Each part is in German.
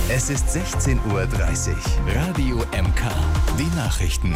Es ist 16:30 Uhr. Radio MK. Die Nachrichten.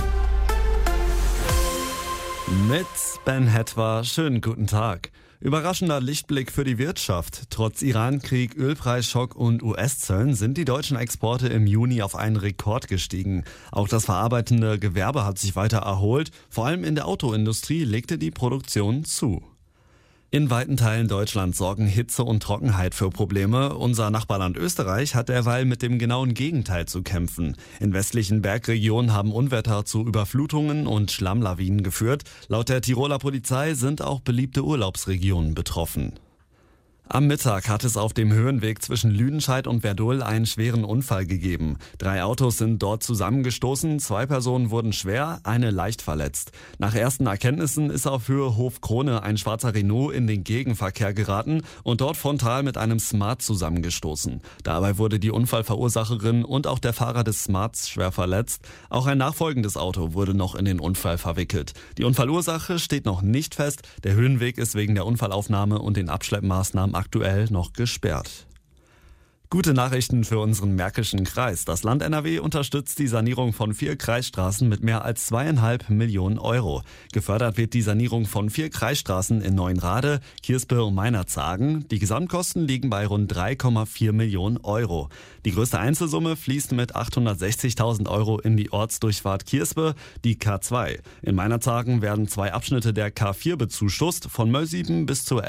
Mit Ben Hetwa, schönen guten Tag. Überraschender Lichtblick für die Wirtschaft. Trotz Iran-Krieg, Ölpreisschock und US-Zöllen sind die deutschen Exporte im Juni auf einen Rekord gestiegen. Auch das verarbeitende Gewerbe hat sich weiter erholt. Vor allem in der Autoindustrie legte die Produktion zu. In weiten Teilen Deutschlands sorgen Hitze und Trockenheit für Probleme. Unser Nachbarland Österreich hat derweil mit dem genauen Gegenteil zu kämpfen. In westlichen Bergregionen haben Unwetter zu Überflutungen und Schlammlawinen geführt. Laut der Tiroler Polizei sind auch beliebte Urlaubsregionen betroffen. Am Mittag hat es auf dem Höhenweg zwischen Lüdenscheid und Werdohl einen schweren Unfall gegeben. 3 Autos sind dort zusammengestoßen, 2 Personen wurden schwer, eine leicht verletzt. Nach ersten Erkenntnissen ist auf Höhe Hofkrone ein schwarzer Renault in den Gegenverkehr geraten und dort frontal mit einem Smart zusammengestoßen. Dabei wurde die Unfallverursacherin und auch der Fahrer des Smarts schwer verletzt. Auch ein nachfolgendes Auto wurde noch in den Unfall verwickelt. Die Unfallursache steht noch nicht fest. Der Höhenweg ist wegen der Unfallaufnahme und den Abschleppmaßnahmen aktuell noch gesperrt. Gute Nachrichten für unseren Märkischen Kreis. Das Land NRW unterstützt die Sanierung von 4 Kreisstraßen mit mehr als 2,5 Millionen Euro. Gefördert wird die Sanierung von 4 Kreisstraßen in Neuenrade, Kirspe und Meinerzhagen. Die Gesamtkosten liegen bei rund 3,4 Millionen Euro. Die größte Einzelsumme fließt mit 860.000 Euro in die Ortsdurchfahrt Kirspe, die K2. In Meinerzhagen werden 2 Abschnitte der K4 bezuschusst, von Möllsieben bis zur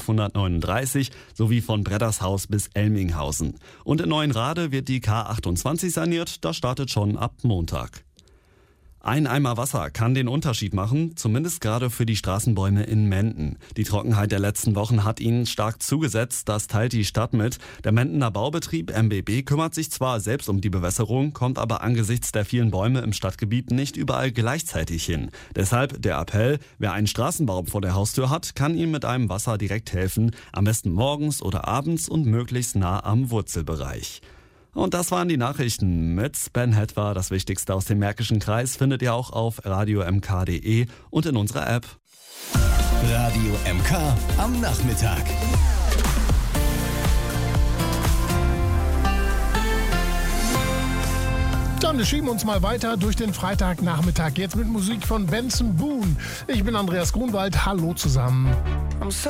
L539 sowie von Breddershaus bis Elminghausen. Und in Neuenrade wird die K28 saniert, das startet schon ab Montag. Ein Eimer Wasser kann den Unterschied machen, zumindest gerade für die Straßenbäume in Menden. Die Trockenheit der letzten Wochen hat ihnen stark zugesetzt, das teilt die Stadt mit. Der Mendener Baubetrieb MBB kümmert sich zwar selbst um die Bewässerung, kommt aber angesichts der vielen Bäume im Stadtgebiet nicht überall gleichzeitig hin. Deshalb der Appell, wer einen Straßenbaum vor der Haustür hat, kann ihm mit einem Wasser direkt helfen, am besten morgens oder abends und möglichst nah am Wurzelbereich. Und das waren die Nachrichten mit Ben Hetwa. Das Wichtigste aus dem Märkischen Kreis findet ihr auch auf radiomk.de und in unserer App. Radio MK am Nachmittag. Dann wir schieben uns mal weiter durch den Freitagnachmittag. Jetzt mit Musik von Benson Boone. Ich bin Andreas Grunwald. Hallo zusammen.